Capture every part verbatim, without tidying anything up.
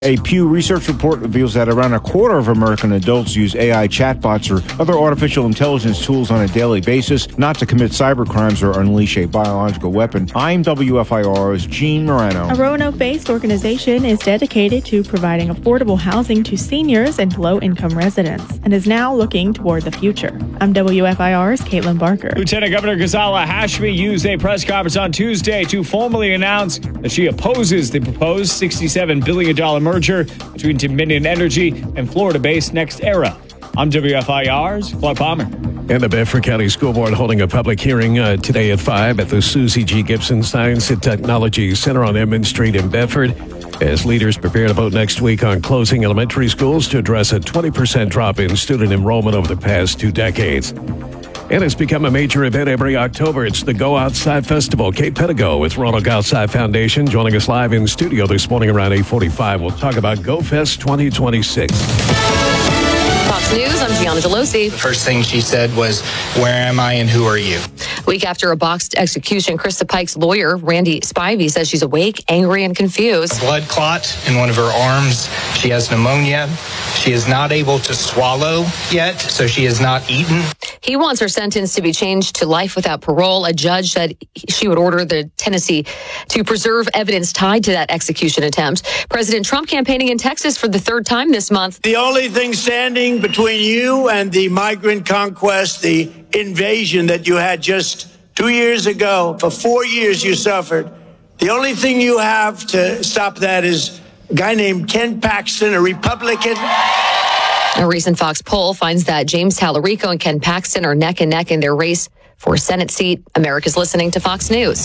A Pew Research report reveals that around a quarter of American adults use A I chatbots or other artificial intelligence tools on a daily basis, not to commit cybercrimes or unleash a biological weapon. I'm W F I R's Gene Morano. A Roanoke-based organization is dedicated to providing affordable housing to seniors and low-income residents and is now looking toward the future. I'm W F I R's Caitlin Barker. Lieutenant Governor Ghazala Hashmi used a press conference on Tuesday to formally announce that she opposes the proposed sixty-seven billion dollars merger between Dominion Energy and Florida-based NextEra. I'm W F I R's Clark Palmer. And the Bedford County School Board holding a public hearing uh, today at five at the Susie G. Gibson Science and Technology Center on Edmond Street in Bedford, as leaders prepare to vote next week on closing elementary schools to address a twenty percent drop in student enrollment over the past two decades. And it's become a major event every October. It's the Go Outside Festival. Kate Pettigo with Roanoke Outside Foundation joining us live in studio this morning around eight forty-five. We'll talk about Go Fest twenty twenty-six. Fox News, I'm Gianna Gelosi. The first thing she said was, "Where am I and who are you?" Week after a boxed execution, Krista Pike's lawyer, Randy Spivey, says she's awake, angry, and confused. A blood clot in one of her arms. She has pneumonia. She is not able to swallow yet, so she has not eaten. He wants her sentence to be changed to life without parole. A judge said she would order the Tennessee to preserve evidence tied to that execution attempt. President Trump campaigning in Texas for the third time this month. The only thing standing between you and the migrant conquest, the invasion that you had just two years ago, for four years you suffered. The only thing you have to stop that is a guy named Ken Paxton, a Republican. A recent Fox poll finds that James Tallarico and Ken Paxton are neck and neck in their race for a Senate seat. America's listening to Fox News.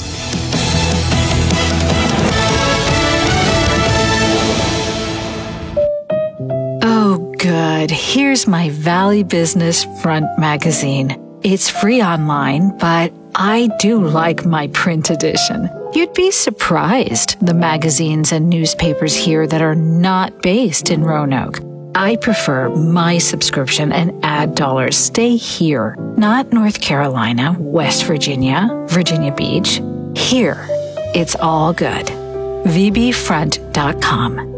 Oh, good. Here's my Valley Business Front magazine. It's free online, but I do like my print edition. You'd be surprised, the magazines and newspapers here that are not based in Roanoke. I prefer my subscription and ad dollars stay here, not North Carolina, West Virginia, Virginia Beach. Here, it's all good. v b front dot com.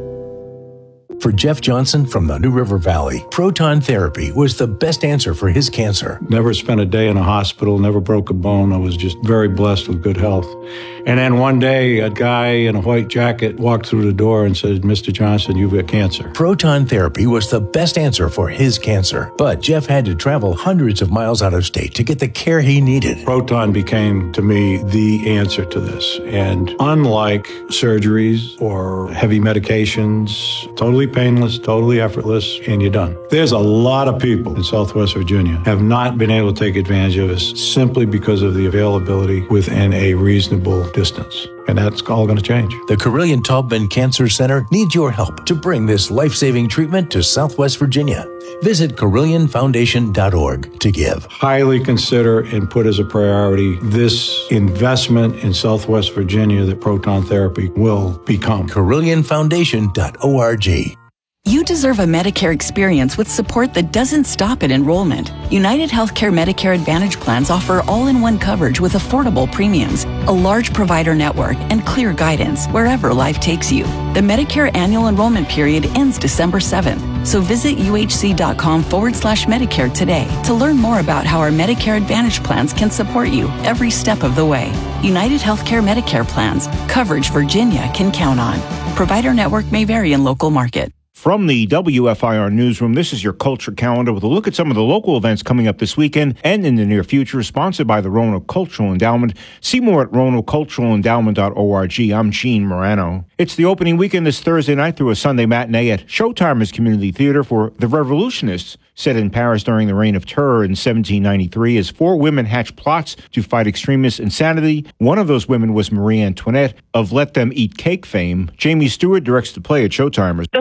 For Jeff Johnson from the New River Valley, proton therapy was the best answer for his cancer. Never spent a day in a hospital, never broke a bone. I was just very blessed with good health. And then one day, a guy in a white jacket walked through the door and said, "Mister Johnson, you've got cancer." Proton therapy was the best answer for his cancer. But Jeff had to travel hundreds of miles out of state to get the care he needed. Proton became, to me, the answer to this. And unlike surgeries or heavy medications, totally painless, totally effortless, and you're done. There's a lot of people in Southwest Virginia have not been able to take advantage of this simply because of the availability within a reasonable distance. And that's all going to change. The Carilion Taubman Cancer Center needs your help to bring this life-saving treatment to Southwest Virginia. Visit Carilion Foundation dot org to give. Highly consider and put as a priority this investment in Southwest Virginia that proton therapy will become. Carilion Foundation dot org. You deserve a Medicare experience with support that doesn't stop at enrollment. United Healthcare Medicare Advantage plans offer all-in-one coverage with affordable premiums, a large provider network, and clear guidance wherever life takes you. The Medicare annual enrollment period ends December seventh, so visit uhc.com forward slash Medicare today to learn more about how our Medicare Advantage plans can support you every step of the way. United Healthcare Medicare plans, coverage Virginia can count on. Provider network may vary in local market. From the W F I R newsroom, this is your culture calendar with a look at some of the local events coming up this weekend and in the near future, sponsored by the Roanoke Cultural Endowment. See more at roanoke cultural endowment dot org. I'm Gene Morano. It's the opening weekend this Thursday night through a Sunday matinee at Showtimers Community Theater for The Revolutionists, set in Paris during the Reign of Terror in seventeen ninety-three, as four women hatch plots to fight extremist insanity. One of those women was Marie Antoinette of Let Them Eat Cake fame. Jamie Stewart directs the play at Showtimers. The French Revolution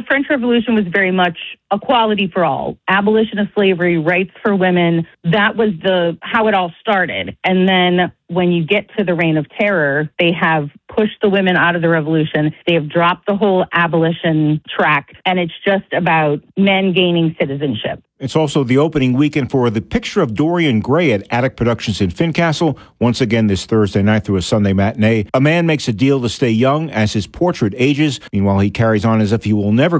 revolution was very much equality for all, abolition of slavery, rights for women. That was the how it all started. And then when you get to the Reign of Terror, they have pushed the women out of the revolution. They have dropped the whole abolition track, and it's just about men gaining citizenship. It's also the opening weekend for The Picture of Dorian Gray at Attic Productions in Fincastle. Once again this Thursday night through a Sunday matinee. A man makes a deal to stay young as his portrait ages. Meanwhile, he carries on as if he will never